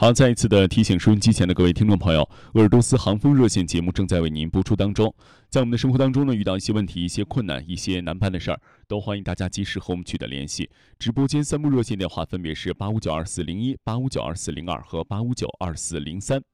好，再一次的提醒收音机前的各位听众朋友，鄂尔多斯航风热线节目正在为您播出当中。在我们的生活当中呢，遇到一些问题、一些困难、一些难办的事儿，都欢迎大家及时和我们取得联系。直播间3部热线电话分别是8592401、8592402和8592403。